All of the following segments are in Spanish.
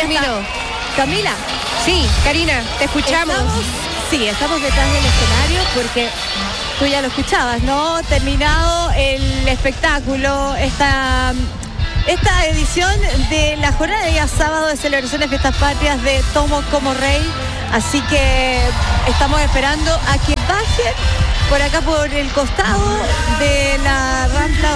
terminó. Camila. Sí, Karina, te escuchamos. Estamos detrás del escenario porque tú ya lo escuchabas, ¿no? Terminado el espectáculo, esta edición de la jornada de día sábado de celebraciones de fiestas patrias de Tomo como Rey. Así que estamos esperando a que bajen por acá por el costado de la rampla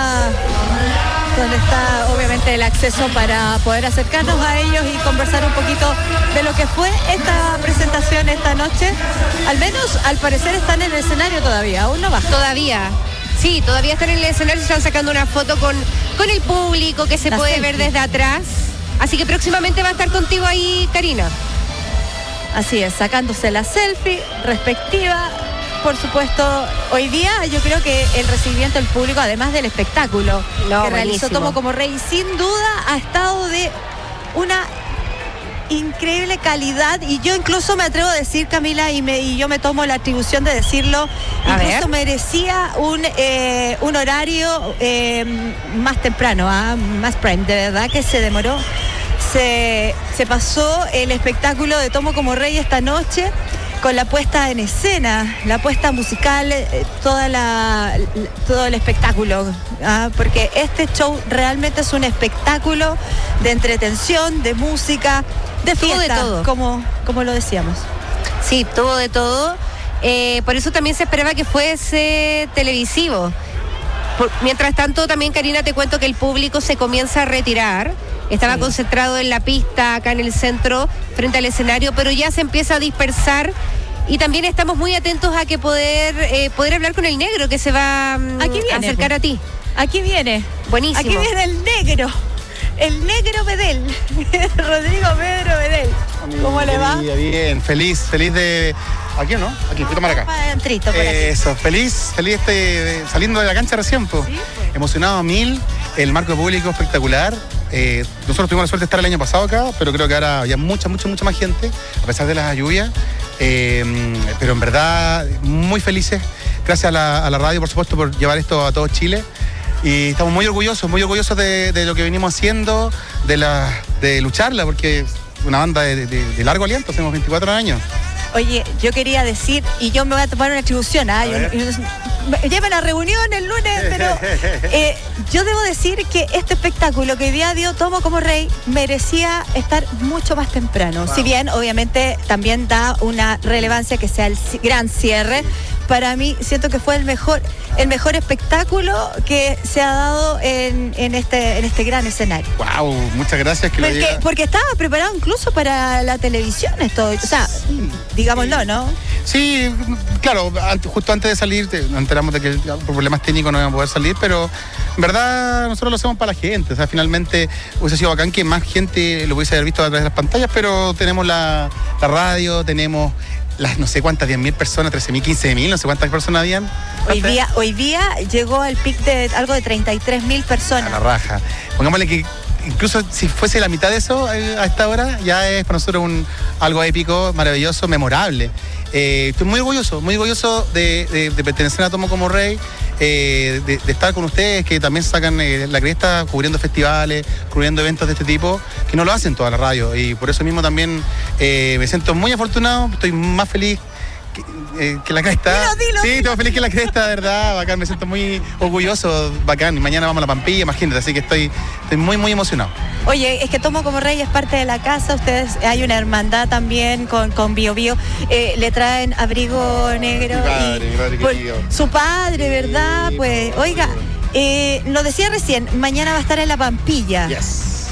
donde está obviamente el acceso para poder acercarnos a ellos y conversar un poquito de lo que fue esta presentación esta noche. Al menos al parecer están en el escenario todavía, aún no bajan. Todavía. Sí, todavía están en el escenario, se están sacando una foto con el público que se La puede selfie. ver desde atrás. Así que próximamente va a estar contigo ahí, Karina. Así es, sacándose la selfie respectiva. Por supuesto, hoy día yo creo que el recibimiento del público, además del espectáculo que realizó Tomo como Rey, sin duda ha estado de una increíble calidad, y yo incluso me atrevo a decir, Camila, y yo me tomo la atribución de decirlo, incluso merecía un horario más temprano, más prime, de verdad que se demoró. Se pasó el espectáculo de Tomo como Rey esta noche con la puesta en escena, la puesta musical, todo el espectáculo, porque este show realmente es un espectáculo de entretención, de música, de fiesta, de todo. Como lo decíamos. Sí, tuvo de todo. Por eso también se esperaba que fuese televisivo. Mientras tanto, también, Karina, te cuento que el público se comienza a retirar. Estaba concentrado en la pista, acá en el centro, frente al escenario, pero ya se empieza a dispersar. Y también estamos muy atentos a que poder hablar con el negro, que se va a acercar a ti. Aquí viene. Buenísimo. Aquí viene el negro Medel. Rodrigo Pedro Medel. ¿Cómo le va? Bien, feliz de... ¿Aquí o no? Aquí, voy a tomar acá. Eso, feliz saliendo de la cancha recién, pues. Sí, pues. Emocionado a 1000, el marco público espectacular. Nosotros tuvimos la suerte de estar el año pasado acá, pero creo que ahora ya mucha más gente, a pesar de las lluvias. Pero en verdad, muy felices. Gracias a la radio, por supuesto, por llevar esto a todo Chile. Y estamos muy orgullosos de lo que venimos haciendo, de lucharla, porque es una banda de largo aliento, tenemos 24 años. Oye, yo quería decir, y yo me voy a tomar una atribución, lleva la reunión el lunes, pero yo debo decir que este espectáculo que hoy día dio Tomo como Rey merecía estar mucho más temprano. Wow. Si bien, obviamente, también da una relevancia que sea el gran cierre. Para mí, siento que fue el mejor espectáculo que se ha dado en este gran escenario. Wow, muchas gracias. Porque estaba preparado incluso para la televisión esto, o sea, digámoslo, ¿no? Sí, claro, justo antes de salir nos enteramos de que por problemas técnicos no íbamos a poder salir, pero en verdad nosotros lo hacemos para la gente. O sea, finalmente hubiese sido bacán que más gente lo hubiese haber visto a través de las pantallas, pero tenemos la radio, tenemos las no sé cuántas, 10.000 personas, 13.000, 15.000, no sé cuántas personas habían. Hoy día llegó al pic de algo de 33.000 personas. A la raja. Pongámosle que incluso si fuese la mitad de eso a esta hora, ya es para nosotros algo épico, maravilloso, memorable. Estoy muy orgulloso de pertenecer a Tomo como Rey, de estar con ustedes, que también sacan la cresta cubriendo festivales, cubriendo eventos de este tipo, que no lo hacen toda la radio. Y por eso mismo también me siento muy afortunado, estoy más feliz que la cresta. Dilo. Sí, estoy feliz que la cresta, de verdad, bacán, me siento muy orgulloso, bacán. Mañana vamos a la Pampilla, imagínate, así que estoy muy emocionado. Oye, es que Tomo como Rey es parte de la casa, ustedes, hay una hermandad también con Bio Bio, le traen abrigo negro. Mi padre su padre, ¿verdad? Sí, pues, oiga, lo decía recién, mañana va a estar en la Pampilla. Yes.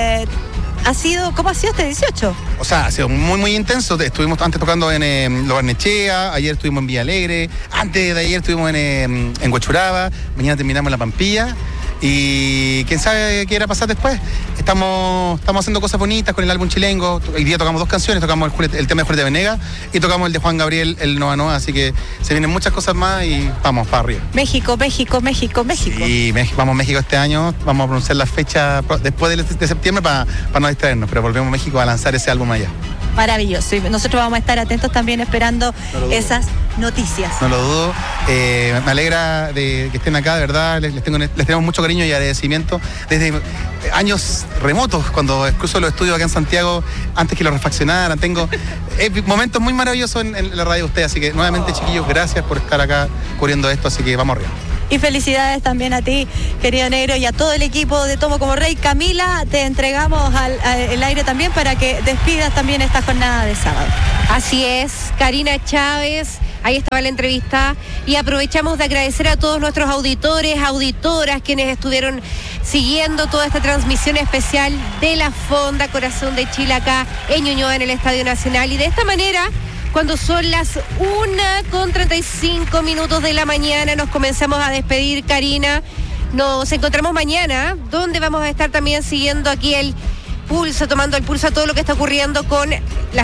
¿Cómo ha sido este 18? O sea, ha sido muy intenso. Estuvimos antes tocando en Lo Barnechea, ayer estuvimos en Villa Alegre, antes de ayer estuvimos en Huachuraba, mañana terminamos en La Pampilla. Y quién sabe qué irá a pasar después. Estamos haciendo cosas bonitas con el álbum Chilengo. Hoy día tocamos 2 canciones, tocamos el tema de Julieta Venegas y tocamos el de Juan Gabriel, el Nova Nova, así que se vienen muchas cosas más y vamos para arriba. México. Sí, vamos a México este año, vamos a pronunciar la fecha después de septiembre para no distraernos, pero volvemos a México a lanzar ese álbum allá. Maravilloso, y nosotros vamos a estar atentos también esperando esas noticias. No lo dudo. Me alegra de que estén acá, de verdad. Les tenemos mucho cariño y agradecimiento desde años remotos, cuando incluso los estudios acá en Santiago, antes que lo refaccionaran. Tengo momentos muy maravillosos en la radio de ustedes. Así que nuevamente, chiquillos, gracias por estar acá cubriendo esto. Así que vamos arriba. Y felicidades también a ti, querido Negro, y a todo el equipo de Tomo como Rey. Camila, te entregamos el aire también para que despidas también esta jornada de sábado. Así es, Karina Chávez, ahí estaba la entrevista, y aprovechamos de agradecer a todos nuestros auditores, auditoras, quienes estuvieron siguiendo toda esta transmisión especial de la Fonda Corazón de Chile acá en Ñuñoa, en el Estadio Nacional. Y de esta manera, cuando son las 1:35 de la mañana, nos comenzamos a despedir, Karina. Nos encontramos mañana, donde vamos a estar también siguiendo aquí el pulso, tomando el pulso a todo lo que está ocurriendo con las